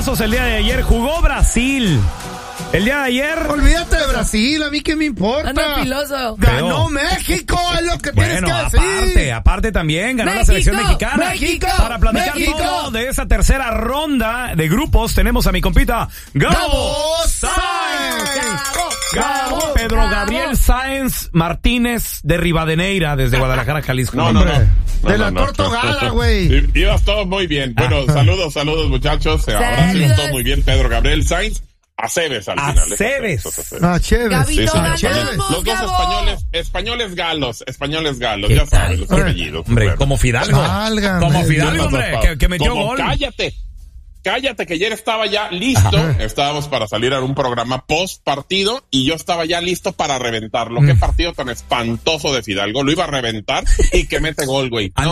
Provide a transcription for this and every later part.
amistosos el día de ayer. Jugó Brasil. El día de ayer... Olvídate de Brasil, a mí qué me importa. Anda filoso. Ganó México, es lo que tienes que decir. Aparte también ganó México, la selección mexicana. México, Para platicar México. todo de esa tercera ronda de grupos, tenemos a mi compita Gabo Sáenz. Gabo. Pedro Gabriel Sáenz Martínez de Rivadeneira, desde Guadalajara, Jalisco. No. De la Tortogala, güey. Ibas todo muy bien. Bueno, saludos muchachos. Ahora sí todo muy bien. Pedro Gabriel Sáenz. Aceves al final. Aceves. Chévere. Gabito, Sí, ganamos, los dos Gabo. españoles galos, ya sabes, los apellidos. Hombre, Bueno. como Fidalgo. Válgame. Como Fidalgo, hombre, que metió Como gol. Cállate, que ayer estaba ya listo. Ajá. Estábamos para salir a un programa post partido y yo estaba ya listo para reventarlo. Qué partido tan espantoso de Fidalgo. Lo iba a reventar y que mete gol, güey. No.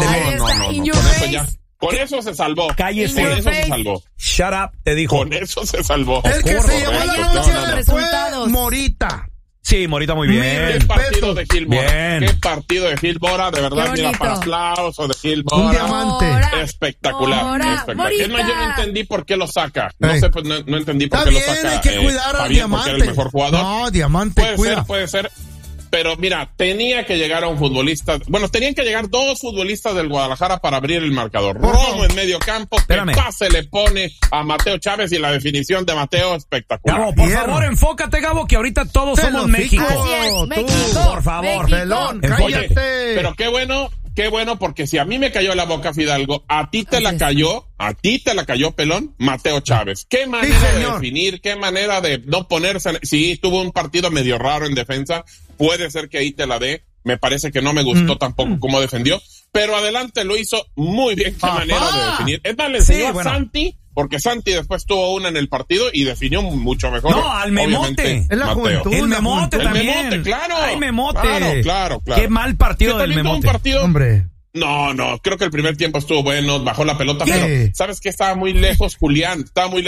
Con eso se salvó. Cállese. Con eso se salvó. Shut up, te dijo. Con eso se salvó. El que se llevó la noche fue Resultados. Morita. Sí, Morita, muy bien. Qué partido de Gilmora. Bien. Qué partido de Gilmora. De verdad, Qué mira, bonito. para aplausos de Un Gilmora. diamante. Espectacular. Morita. Es más, yo no entendí por qué lo saca. No sé, pues no entendí por Está qué lo bien, saca. hay que cuidar al Fabián, diamante. porque era el mejor jugador. No, diamante, cuida. Puede ser. Pero mira, tenía que llegar a un futbolista. Bueno, tenían que llegar dos futbolistas del Guadalajara para abrir el marcador. Romo en medio campo, Espérame. que pase le pone a Mateo Chávez y la definición de Mateo espectacular. Gabo, por Hierro. favor, enfócate, Gabo, que ahorita todos Te somos lo México. fijo. Así es, Tú, México. por favor, México. pelón, Enfócate. cállate. Pero qué bueno, porque si a mí me cayó la boca Fidalgo, a ti te la cayó, pelón, Mateo Chávez. Qué manera de señor. definir, qué manera de no ponerse. Sí, tuvo un partido medio raro en defensa, puede ser que ahí te la dé. Me parece que no me gustó tampoco cómo defendió, pero adelante lo hizo muy bien. Qué manera de definir. Es más, le enseñó a Santi, porque Santi después tuvo una en el partido y definió mucho mejor. No, al Memote. Es la Mateo. juventud. El Memote El también. Memote, claro. Ay, Memote. Claro. Qué mal partido Que del también tuvo un Memote. partido. Hombre. No, creo que el primer tiempo estuvo bueno, bajó la pelota, ¿Qué? pero ¿sabes qué? Estaba muy lejos Julián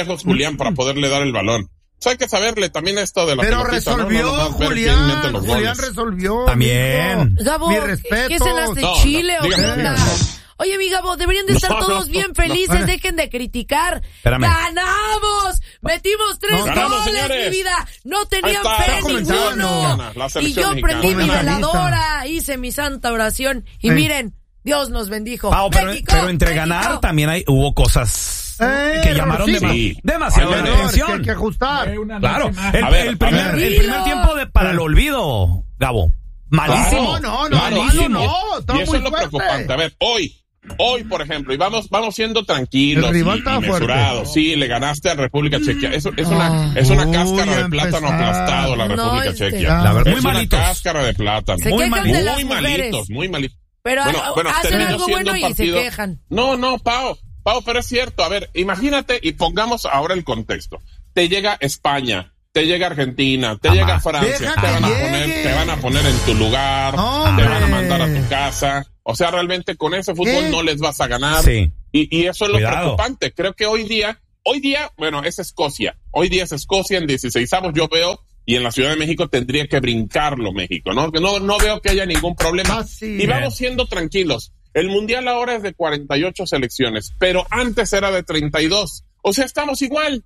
para poderle dar el balón. O sea, hay que saberle también esto de la Pero pelotita, resolvió, ¿no? No, ver quién mete los Julián goles. resolvió. También. amigo. Gabo, Mi respeto. ¿qué cenaste? No, ¿Chile o qué dígame, onda? dígame. Oye, mi Gabo, deberían de estar No, todos bien felices, dejen de criticar. Espérame. ¡Ganamos! ¡Metimos 3 Ganamos, goles, señores. mi vida! ¡No tenían Ahí está, fe comenzando. ninguno! La Y selección yo mexicana. prendí mi Comenzando. veladora, hice mi santa oración, y miren, Dios nos bendijo. Pau, México, pero entre México. ganar también hubo cosas que llamaron sí. demasiado la Ay, atención. Que hay que ajustar. Claro, A ver, el primer Dilo. tiempo para el olvido, Gabo. Malísimo. No, malísimo. no, está Y eso muy es lo fuerte. preocupante. A ver, hoy, por ejemplo, y vamos siendo tranquilos El rival y estaba mesurados. fuerte. Sí, le ganaste a República Chequia. Es una cáscara de a plátano empezar. aplastado la No, República Chequia. La verdad, muy Es una malitos. cáscara de plátano. Se Muy quejan malitos. de las Muy mujeres. malitos. Pero hacen terminó algo siendo bueno un y se partido. quejan. No, Pau, pero es cierto. A ver, imagínate y pongamos ahora el contexto. Te llega España, te llega Argentina, te llega Francia, Deja te que te llegue. van a poner en tu lugar, ¡Hombre! te van a mandar a tu casa. O sea, realmente con ese fútbol ¿Qué? no les vas a ganar. Sí. Y eso es lo Cuidado. preocupante. Creo que hoy día, bueno, es Escocia. Hoy día es Escocia en 16avos, yo veo, y en la Ciudad de México tendría que brincarlo México, ¿no? Que no veo que haya ningún problema. Sí. Y vamos siendo tranquilos. El Mundial ahora es de 48 selecciones, pero antes era de 32. O sea, estamos igual.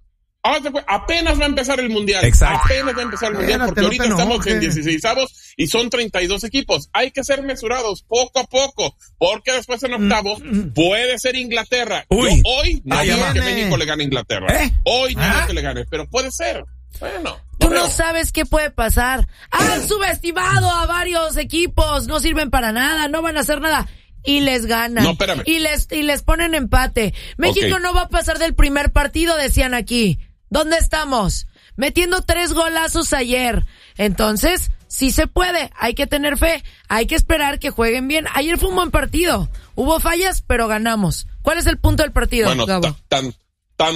Apenas va a empezar el Mundial. Exacto. Apenas va a empezar el Mundial, Espérate, porque no ahorita te estamos en enojes. 16avos y son 32 equipos. Hay que ser mesurados poco a poco, porque después en octavos puede ser Inglaterra. Uy. Yo hoy no digo que viene. México le gane a Inglaterra. ¿Eh? Hoy no digo que le gane, pero puede ser. Bueno. Tú veo. no sabes qué puede pasar. Han subestimado a varios equipos, no sirven para nada, no van a hacer nada. Y les ganan. No, espérame. Y les ponen empate. México Ok. no va a pasar del primer partido, decían aquí. ¿Dónde estamos? Metiendo 3 golazos ayer. Entonces, sí se puede. Hay que tener fe. Hay que esperar que jueguen bien. Ayer fue un buen partido. Hubo fallas, pero ganamos. ¿Cuál es el punto del partido, Bueno, Gabo? tan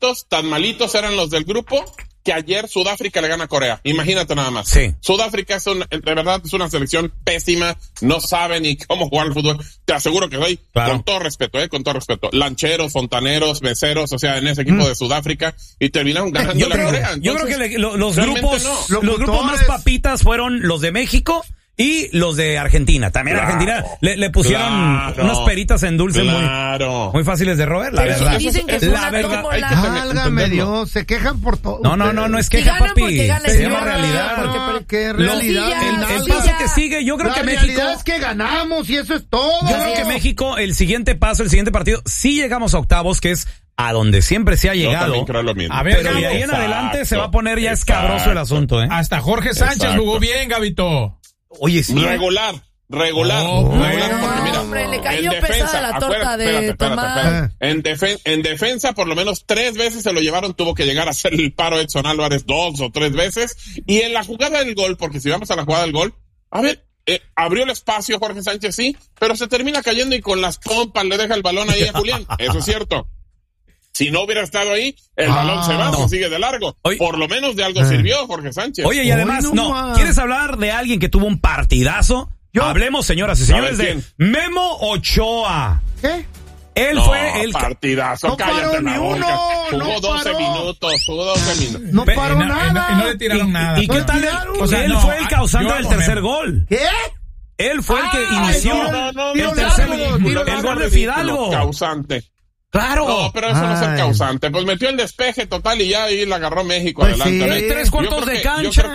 malitos eran los del grupo que ayer Sudáfrica le gana a Corea. Imagínate nada más. Sí. Sudáfrica de verdad es una selección pésima, no sabe ni cómo jugar al fútbol. Te aseguro que soy, Claro. con todo respeto, lancheros, fontaneros, meseros, o sea, en ese equipo de Sudáfrica, y terminaron ganando la Corea. Yo creo Entonces, que los realmente grupos, no. los grupos más Locutores. papitas fueron los de México y los de Argentina. También Argentina le pusieron unas peritas en dulce muy fáciles de roer, la verdad. Dicen que la verdad. Válgame Dios, se quejan por todo. No es queja, papi. Se llama realidad. ¿Qué realidad? El paso que sigue, yo creo que México... La realidad es que ganamos y eso es todo. Yo creo que México, el siguiente partido, sí llegamos a octavos, que es a donde siempre se ha llegado. Yo también creo lo mismo. A ver, pero de ahí en adelante se va a poner ya escabroso el asunto, ¿eh? Hasta Jorge Sánchez jugó bien, Gabito. Oye, sí. Regular. Porque mira, hombre, le cayó pesada la torta de Tomás. En defensa, por lo menos 3 veces se lo llevaron, tuvo que llegar a hacer el paro Edson Álvarez 2 o 3 veces. Y en la jugada del gol, porque si vamos a la jugada del gol, a ver, abrió el espacio Jorge Sánchez, sí, pero se termina cayendo y con las pompas le deja el balón ahí a Julián. Eso es cierto. Si no hubiera estado ahí, el balón se va, se sigue de largo. Por lo menos de algo sirvió Jorge Sánchez. Oye, y además, ¿quieres hablar de alguien que tuvo un partidazo? Hablemos, señoras y señores, de Memo Ochoa. ¿Qué? Él fue el partidazo, no cállate la boca. Jugó 12 minutos. No paró nada. Y no le tiraron nada. ¿Y qué tal? Él fue el causante del tercer gol. ¿Qué? Él fue el que inició el tercer gol. El gol de Fidalgo. Causante. Claro. No, pero eso no es el causante. Pues metió el despeje total y ya ahí la agarró México adelante. Sí. 3 cuartos de cancha.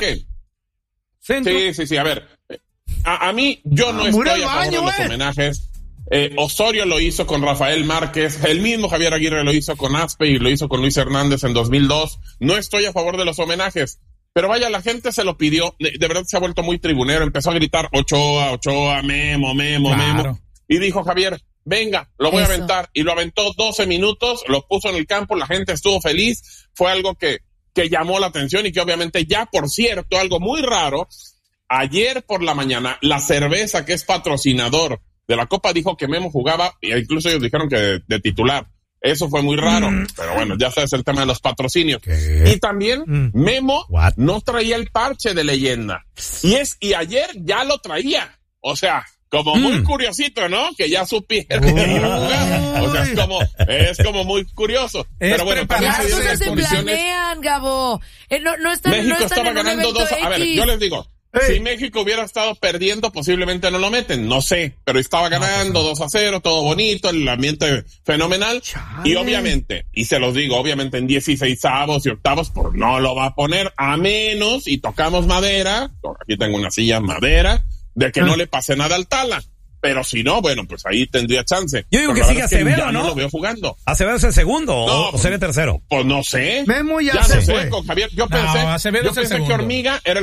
Sí. A ver, a mí, yo no estoy a favor de los homenajes. Osorio lo hizo con Rafael Márquez, el mismo Javier Aguirre lo hizo con Aspe y lo hizo con Luis Hernández en 2002. No estoy a favor de los homenajes, pero vaya, la gente se lo pidió, de verdad se ha vuelto muy tribunero, empezó a gritar Ochoa, Memo, y dijo Javier, venga, lo voy a aventar, y lo aventó 12 minutos, lo puso en el campo, la gente estuvo feliz, fue algo que llamó la atención y que obviamente ya, por cierto, algo muy raro, ayer por la mañana, la cerveza que es patrocinador de la Copa dijo que Memo jugaba, e incluso ellos dijeron que de titular. Eso fue muy raro, pero bueno, ya sabes el tema de los patrocinios. ¿Qué? Y también Memo no traía el parche de leyenda. Y ayer ya lo traía. O sea, como muy curiosito, ¿no? Que ya supiera que iba a jugar. O sea, es como muy curioso. Pero bueno, también las cosas se planean, Gabo. No están, México estaba en ganando 2. A ver, yo les digo. Si México hubiera estado perdiendo, posiblemente no lo meten, no sé, pero estaba ganando 2-0, todo bonito, el ambiente fenomenal. Y obviamente, y se los digo, obviamente en 16avos y octavos, pues no lo va a poner, a menos, y tocamos madera, aquí tengo una silla madera, de que no le pase nada al Tala. Pero si no, bueno, pues ahí tendría chance. Yo digo que sigue Acevedo, ¿no? No lo veo jugando. ¿Acevedo es el segundo o sería el tercero? Pues no sé. Memo ya se fue. Con Javier, yo pensé que Hormiga era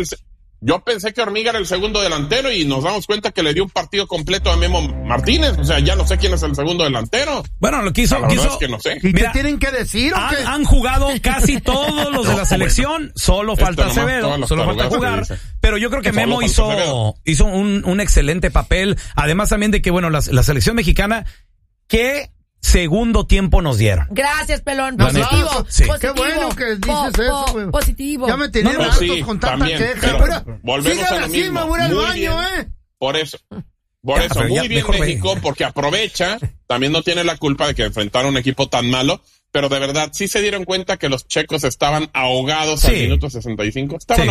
el segundo delantero y nos damos cuenta que le dio un partido completo a Memo Martínez. O sea, ya no sé quién es el segundo delantero. Bueno, lo quiso. Es que no sé. ¿Y qué tienen que decir? Han jugado casi todos los de la selección. Solo falta Acevedo. Solo falta jugar. Pero yo creo que Memo hizo un excelente papel. Además también de que, bueno, la selección mexicana, ¿qué segundo tiempo nos dieron? Gracias, pelón. Positivo. Sí. Qué bueno que dices eso, güey. Positivo. Ya me tenían hartos con tanta queja. Pero volvemos a lo mismo. Me voy al baño, Por eso, muy bien México, porque aprovecha, también no tiene la culpa de que enfrentaron un equipo tan malo, pero de verdad sí se dieron cuenta que los checos estaban ahogados al minuto 65. Estaban